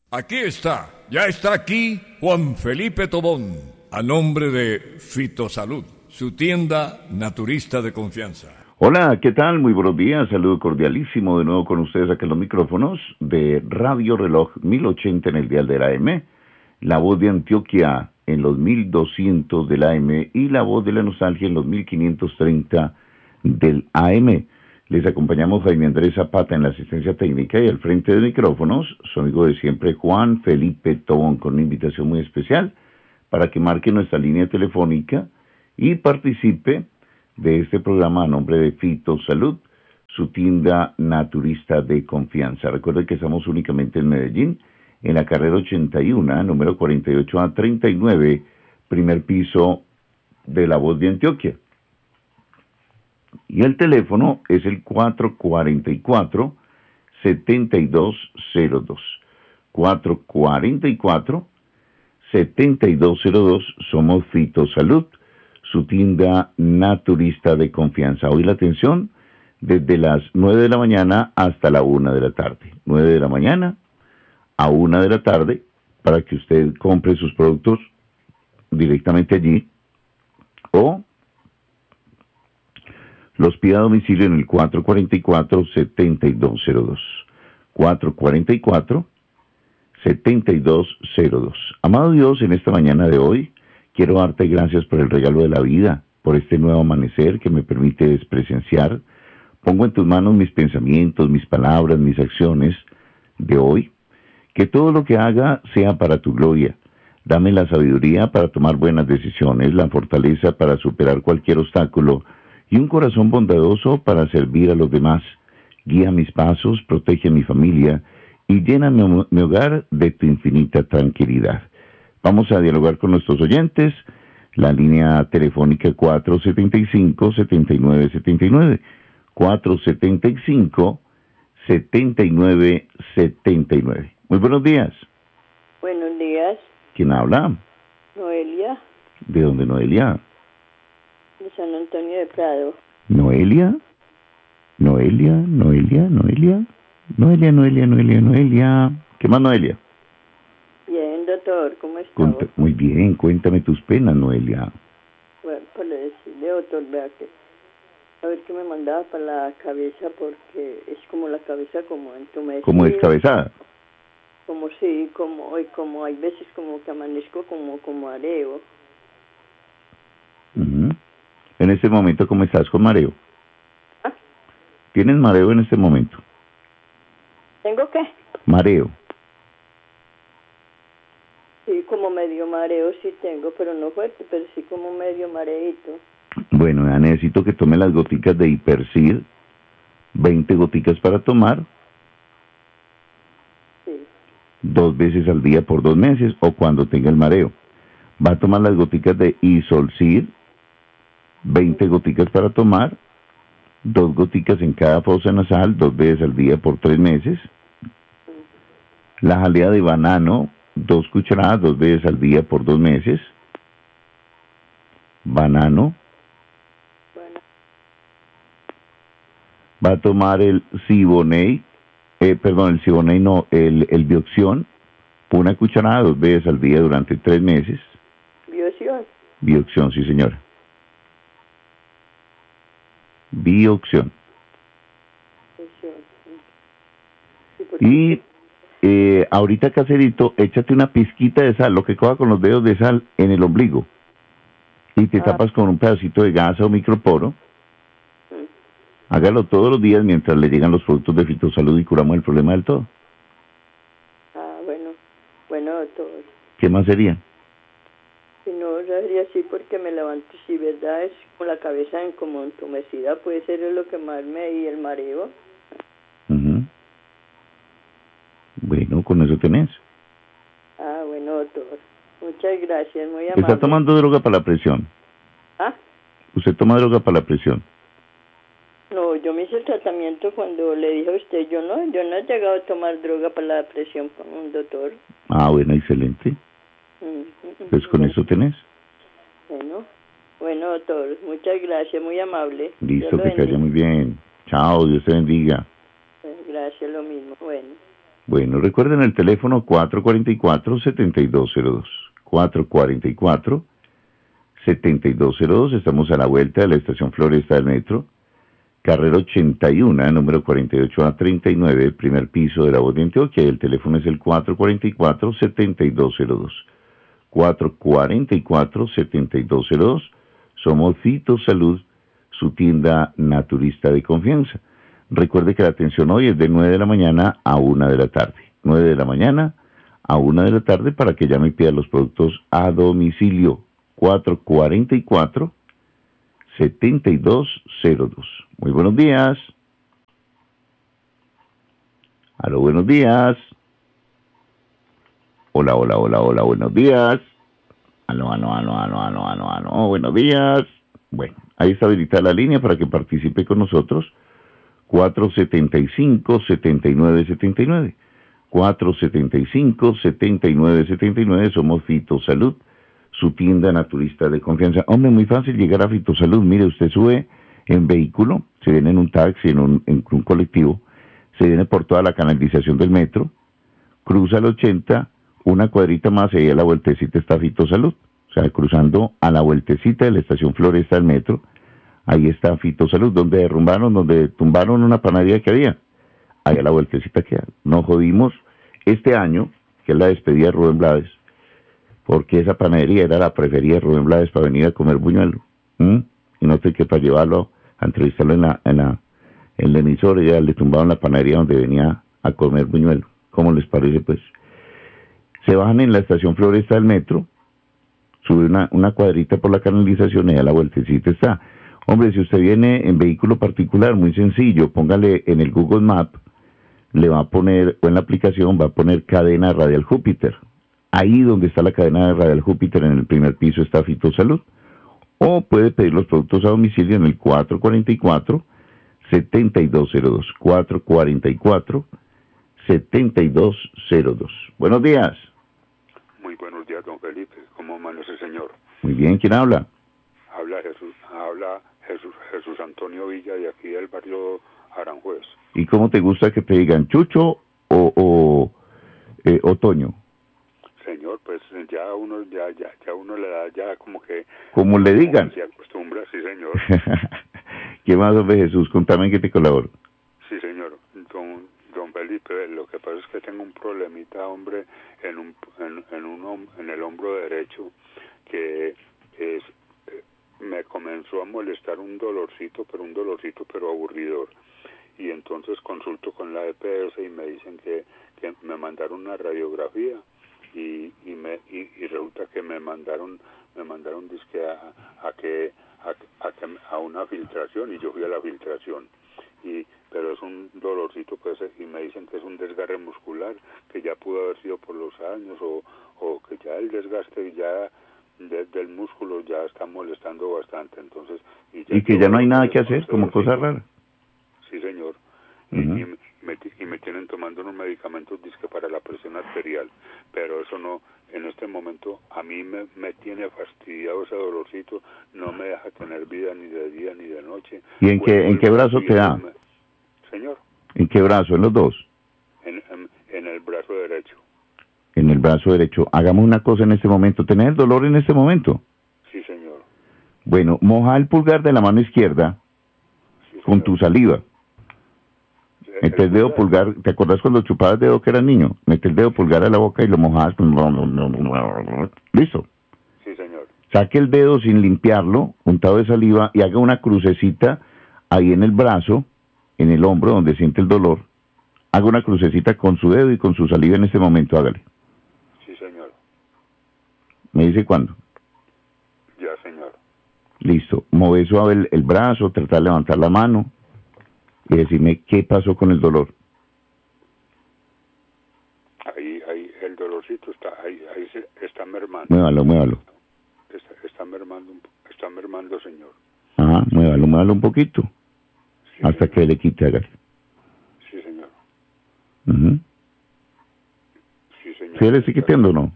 Aquí está, ya está aquí Juan Felipe Tobón, a nombre de Fitosalud, su tienda naturista de confianza. Hola, ¿qué tal? Muy buenos días, saludo cordialísimo de nuevo con ustedes aquí en los micrófonos de Radio Reloj 1080 en el dial de la AM, La Voz de Antioquia en los 1200 del AM y La Voz de la Nostalgia en los 1530 del AM. Les acompañamos Jaime Andrés Zapata en la asistencia técnica y al frente de micrófonos, su amigo de siempre Juan Felipe Tobón, con una invitación muy especial para que marque nuestra línea telefónica y participe de este programa a nombre de Fitosalud, su tienda naturista de confianza. Recuerden que estamos únicamente en Medellín, en la carrera 81, número 48A39, primer piso de La Voz de Antioquia. Y el teléfono es el 444-7202. 444-7202, somos Fitosalud, su tienda naturista de confianza. Hoy la atención desde las 9 de la mañana hasta la 1 de la tarde. 9 de la mañana a 1 de la tarde para que usted compre sus productos directamente allí o los pida a domicilio en el 444-7202. 444-7202. Amado Dios, en esta mañana de hoy, quiero darte gracias por el regalo de la vida, por este nuevo amanecer que me permite presenciar. Pongo en tus manos mis pensamientos, mis palabras, mis acciones de hoy. Que todo lo que haga sea para tu gloria. Dame la sabiduría para tomar buenas decisiones, la fortaleza para superar cualquier obstáculo y un corazón bondadoso para servir a los demás. Guía mis pasos, protege a mi familia y llena mi hogar de tu infinita tranquilidad. Vamos a dialogar con nuestros oyentes. La línea telefónica 475-7979. 475-7979. Muy buenos días. Buenos días. ¿Quién habla? Noelia. ¿De dónde, Noelia? De San Antonio de Prado. ¿Noelia? Noelia. ¿Qué más, Noelia? Bien, doctor, ¿cómo está? Muy bien, cuéntame tus penas, Noelia. Bueno, pues le decirle, doctor, vea que a ver qué me mandaba para la cabeza, porque es como la cabeza como entumecida. ¿Como descabezada? Como sí, como hay veces como que amanezco como mareo. Uh-huh. En este momento, ¿cómo estás con mareo? ¿Ah? ¿Tienes mareo en este momento? ¿Tengo qué? Mareo. Sí, como medio mareo sí tengo, pero no fuerte, pero sí como medio mareito. Bueno, ya necesito que tome las goticas de Hipercid, 20 goticas para tomar, sí, 2 veces al día por 2 meses o cuando tenga el mareo. Va a tomar las goticas de Isolcid, 20 goticas para tomar, 2 goticas en cada fosa nasal, 2 veces al día por 3 meses. La jalea de banano, 2 cucharadas, 2 veces al día por 2 meses. Banano. bueno, Va a tomar el Siboney, el Bioxión, 1 cucharada, 2 veces al día durante 3 meses. Bioxión, sí señora. Bioxión. Y ahorita, caserito, échate una pizquita de sal, lo que coja con los dedos de sal en el ombligo. Y te tapas con un pedacito de gasa o microporo. Hágalo todos los días mientras le llegan los productos de Fitosalud y curamos el problema del todo. Bueno, doctor. ¿Qué más sería? Si no, sería así porque me levanto, si verdad es con la cabeza como entumecida, puede ser lo que más y el mareo. Uh-huh. Bueno, con eso tenés. Bueno, doctor. Muchas gracias, muy amable. ¿Está tomando droga para la presión? ¿Usted toma droga para la presión? No, yo me hice el tratamiento cuando le dije a usted, yo no he llegado a tomar droga para la presión con un doctor. Bueno, excelente. Pues con eso tenés. Bueno, doctor, muchas gracias, muy amable. Listo, que te vaya muy bien. Chao, Dios te bendiga. Gracias, lo mismo. Bueno. Bueno, recuerden el teléfono 444-7202. 444-7202. Estamos a la vuelta de la estación Floresta del Metro. Carrera 81, número 48A39, primer piso de la Voz de Antioquia. Y el teléfono es el 444-7202. 444-7202. Somos Fito Salud, su tienda naturista de confianza. Recuerde que la atención hoy es de 9 de la mañana a 1 de la tarde. 9 de la mañana a 1 de la tarde para que llame y pida los productos a domicilio. 444-7202. Muy buenos días. Aló, buenos días. Hola, buenos días. Aló, buenos días. Bueno, ahí está habilitada la línea para que participe con nosotros. 475-7979. 475-7979. Somos Fito Salud, su tienda naturista de confianza. Hombre, muy fácil llegar a Fito Salud. Mire, usted sube en vehículo, se viene en un taxi, en un colectivo, se viene por toda la canalización del metro, cruza el 80, una cuadrita más y ahí a la vueltecita está Fito Salud. O sea, cruzando a la vueltecita de la estación Floresta del Metro, ahí está Fito Salud, donde tumbaron una panadería que había. Ahí a la vueltecita queda. Nos jodimos este año, que es la despedida de Rubén Blades, porque esa panadería era la preferida de Rubén Blades para venir a comer buñuelo. Y no sé qué, para llevarlo a entrevistarlo en la emisora, ya le tumbaron la panadería donde venía a comer buñuelo. ¿Cómo les parece, pues? Se bajan en la estación Floresta del Metro, sube una cuadrita por la canalización y a la vueltecita está. Hombre, si usted viene en vehículo particular, muy sencillo, póngale en el Google Maps, le va a poner, o en la aplicación, va a poner cadena Radial Júpiter. Ahí donde está la cadena de Radial Júpiter, en el primer piso está Fito Salud. O puede pedir los productos a domicilio en el 444-7202. 444-7202. Buenos días. Muy buenos días, don Felipe. ¿Cómo amanece el señor? Muy bien, ¿quién habla? Habla Jesús Antonio Villa, de aquí del barrio Aranjuez. ¿Y cómo te gusta que te digan, Chucho o Toño? Señor, pues ya uno le da ya como que... Como le digan. Se acostumbra, sí, señor. ¿Qué más, hombre Jesús? Contame en qué te colaboro. Sí, señor. Don Felipe, lo que pasa es que tengo un problemita, hombre, en el hombro derecho, que es... me comenzó a molestar un dolorcito, pero aburridor. Y entonces consulto con la EPS y me dicen que me mandaron una radiografía y resulta que me mandaron dizque a una filtración, y yo fui a la filtración. Pero es un dolorcito, pues, y me dicen que es un desgarre muscular, que ya pudo haber sido por los años, o que ya el desgaste ya del músculo ya está molestando bastante. Entonces y que ya no hay nada que hacer, como cosa rara. Sí, señor. Uh-huh. Y me tienen tomando unos medicamentos disque para la presión arterial, pero eso no, en este momento a mí me tiene fastidiado ese dolorcito, no me deja tener vida ni de día ni de noche. ¿Y en qué brazo te da? Señor. ¿En qué brazo? ¿En los dos? En el brazo derecho. En el brazo derecho. Hagamos una cosa en este momento. ¿Tenés el dolor en este momento? Sí, señor. Bueno, moja el pulgar de la mano izquierda con tu saliva. Mete el dedo pulgar. ¿Te acuerdas cuando chupabas el dedo que eras niño? Mete el dedo pulgar a la boca y lo mojabas. ¿Listo? Sí, señor. Saque el dedo sin limpiarlo, untado de saliva, y haga una crucecita ahí en el brazo, en el hombro, donde siente el dolor. Haga una crucecita con su dedo y con su saliva en este momento, hágale. Sí, señor. ¿Me dice cuándo? Ya, señor. Listo. Move suave el brazo, tratar de levantar la mano y decirme qué pasó con el dolor. Ahí el dolorcito está, ahí se está mermando. Muévalo. Está mermando, señor. Ajá, muévalo un poquito. Sí, hasta señor. Que le quite, hágale. Sí, señor. Uh-huh. Sí, señor. ¿Sí le estoy quitando o no?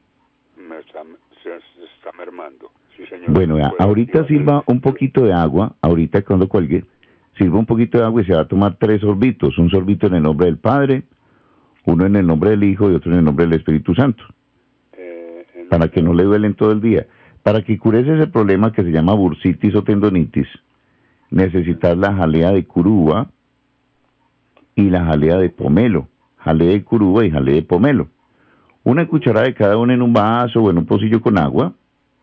Se está mermando. Sí, señor. Bueno, ahorita sirva un poquito de agua, ahorita cuando cuelgue, sirva un poquito de agua y se va a tomar 3 sorbitos. Un sorbito en el nombre del Padre, Uno en el nombre del Hijo y otro en el nombre del Espíritu Santo. Para que no le duelen todo el día. Para que cures ese problema que se llama bursitis o tendonitis, necesitas la jalea de curuba y la jalea de pomelo. Jalea de curuba y jalea de pomelo. Una cucharada de cada una en un vaso o en un pocillo con agua.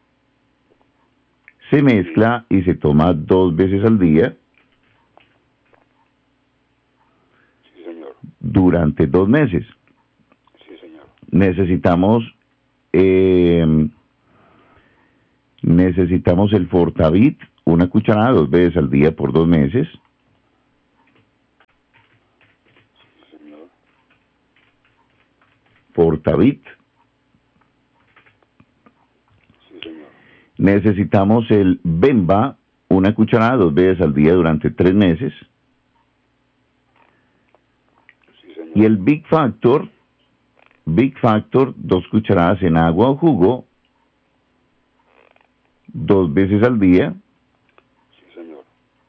Se mezcla y se toma 2 veces al día. Sí, señor. Durante 2 meses. Sí, señor. Necesitamos el Fortavit, una cucharada 2 veces al día por 2 meses. Sí, señor. Fortavit. Sí, señor. Necesitamos el Bemba, una cucharada 2 veces al día durante 3 meses. Sí, señor. Y el Big Factor, 2 cucharadas en agua o jugo, 2 veces al día. Sí, señor.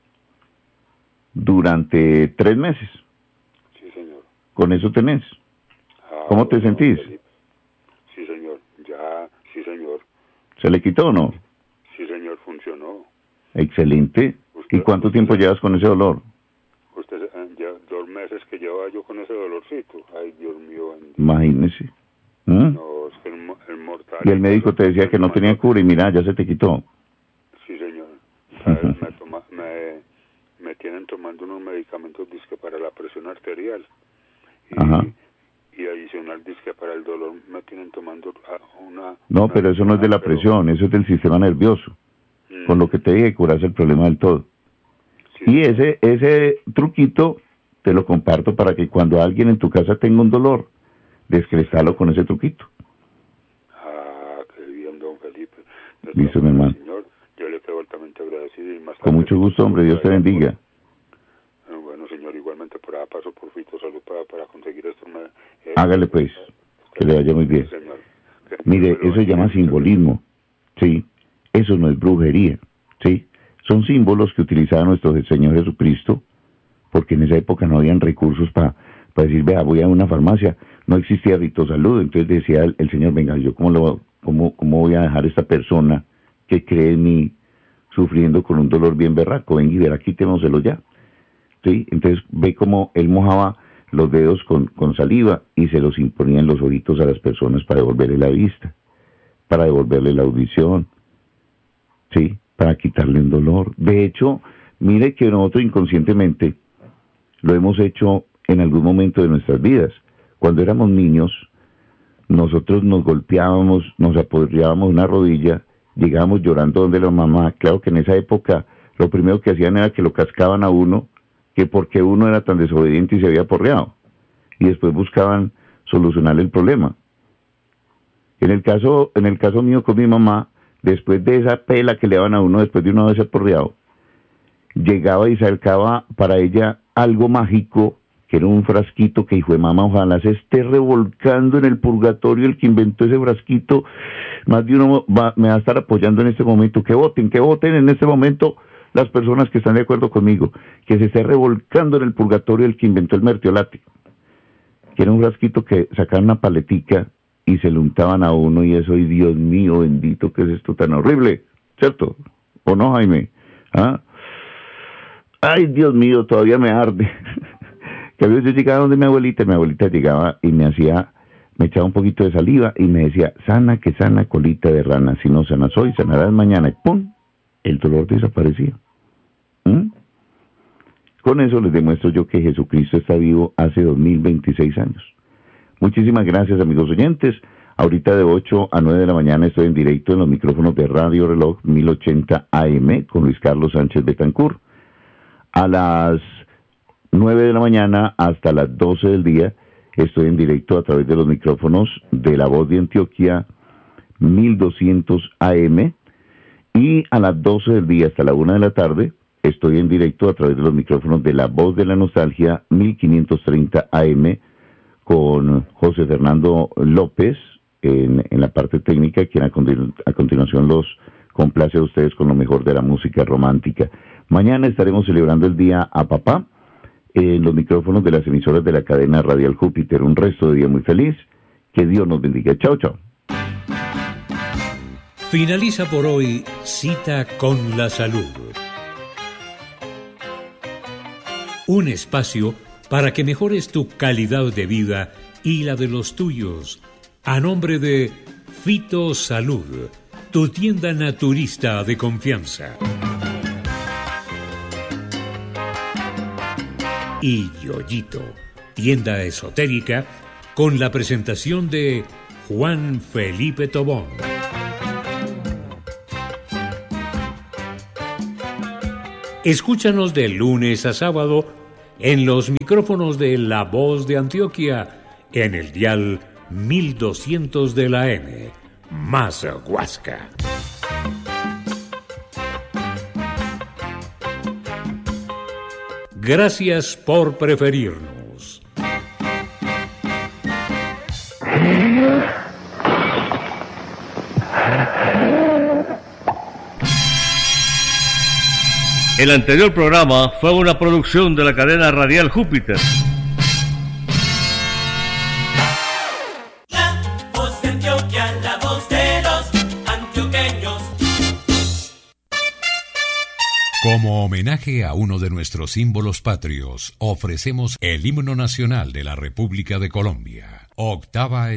Durante 3 meses. Sí, señor. Con eso tenés. ¿Cómo te sentís? Sí, señor. Ya, sí, señor. ¿Se le quitó o no? Sí, señor, funcionó. Excelente. ¿Y cuánto tiempo llevas con ese dolor? Usted, ya 2 meses que llevaba yo con ese dolorcito. Ay, Dios mío. Imagínese. No, es que el mortal... Y el médico te decía que no tenía cura y mira, ya se te quitó. Sí, señor. Me tienen tomando unos medicamentos disque para la presión arterial. Y adicional disque para el dolor me tienen tomando No, pero eso no es de la presión, eso es del sistema nervioso. Con lo que te dije, curas el problema del todo. Sí, y ese truquito te lo comparto para que cuando alguien en tu casa tenga un dolor, descrestalo con ese truquito. Ah, qué bien, don Felipe. Listo, mi hermano. Señor, yo le quedo altamente agradecido. Y más con mucho gusto, hombre, Dios te bendiga. Bueno, señor, igualmente por ahí paso por Fito Salud para conseguir esto. Hágale pues, que le vaya muy bien. Señor, mire, eso se llama simbolismo, ¿sí? Eso no es brujería, ¿sí? Son símbolos que utilizaba nuestro Señor Jesucristo, porque en esa época no habían recursos para decir, vea, voy a una farmacia, no existía Fito Salud, entonces decía el Señor, venga, yo cómo voy a dejar a esta persona que cree en mí sufriendo con un dolor bien berraco, venga y verá, quítemoselo ya, ¿sí? Entonces ve cómo él mojaba los dedos con saliva y se los imponía en los ojitos a las personas para devolverle la vista, para devolverle la audición, ¿sí? Para quitarle un dolor. De hecho, mire que nosotros inconscientemente lo hemos hecho en algún momento de nuestras vidas. Cuando éramos niños, nosotros nos golpeábamos, nos apoyábamos una rodilla, llegábamos llorando donde la mamá. Claro que en esa época lo primero que hacían era que lo cascaban a uno, que porque uno era tan desobediente y se había porreado. Y después buscaban solucionar el problema. En el caso mío con mi mamá, después de esa pela que le daban a uno después de uno haberse porreado, llegaba y sacaba para ella algo mágico, que era un frasquito que hijo de mamá, ojalá se esté revolcando en el purgatorio el que inventó ese frasquito. Más de uno me va a estar apoyando en este momento. Que voten en este momento las personas que están de acuerdo conmigo, que se esté revolcando en el purgatorio el que inventó el mertiolate, que era un frasquito que sacaban una paletica y se lo untaban a uno, y eso, y Dios mío bendito, ¿qué es esto tan horrible? ¿Cierto? ¿O no, Jaime? ¿Ah? Ay, Dios mío, todavía me arde. Que a veces yo llegaba donde mi abuelita llegaba y me echaba un poquito de saliva y me decía, sana que sana colita de rana, si no sanas hoy, sanarás mañana, y ¡pum!, el dolor desaparecía. Con eso les demuestro yo que Jesucristo está vivo hace 2026 años. Muchísimas gracias, amigos oyentes. Ahorita de 8 a 9 de la mañana estoy en directo en los micrófonos de Radio Reloj 1080 AM con Luis Carlos Sánchez Betancourt. A las 9 de la mañana hasta las 12 del día estoy en directo a través de los micrófonos de La Voz de Antioquia 1200 AM, y a las 12 del día hasta la 1 de la tarde estoy en directo a través de los micrófonos de La Voz de la Nostalgia 1530 AM con José Fernando López en la parte técnica, quien a continuación los complace a ustedes con lo mejor de la música romántica. Mañana estaremos celebrando el Día a Papá, en los micrófonos de las emisoras de la cadena Radial Júpiter. Un resto de día muy feliz. Que Dios nos bendiga. Chao, chao. Finaliza por hoy Cita con la Salud. Un espacio para que mejores tu calidad de vida y la de los tuyos. A nombre de Fito Salud, tu tienda naturista de confianza. Y Yoyito, tienda esotérica, con la presentación de Juan Felipe Tobón. Escúchanos de lunes a sábado en los micrófonos de La Voz de Antioquia, en el dial 1200 de la M, más Huasca. Gracias por preferirnos. El anterior programa fue una producción de la cadena Radial Júpiter. La voz de Antioquia, la voz de los antioqueños. Como homenaje a uno de nuestros símbolos patrios, ofrecemos el himno nacional de la República de Colombia. Octava